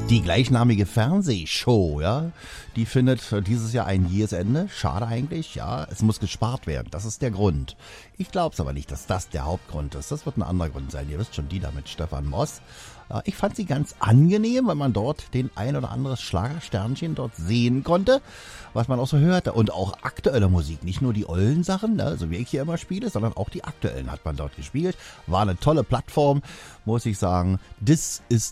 Die gleichnamige Fernsehshow, ja, die findet dieses Jahr ein jähes Ende. Schade eigentlich, ja, es muss gespart werden. Das ist der Grund. Ich glaube es aber nicht, dass das der Hauptgrund ist. Das wird ein anderer Grund sein. Ihr wisst schon, die da mit Stefan Moss. Ich fand sie ganz angenehm, weil man dort den ein oder anderes Schlagersternchen dort sehen konnte, was man auch so hörte. Und auch aktuelle Musik, nicht nur die ollen Sachen, ne, so wie ich hier immer spiele, sondern auch die aktuellen hat man dort gespielt. War eine tolle Plattform, muss ich sagen. Das ist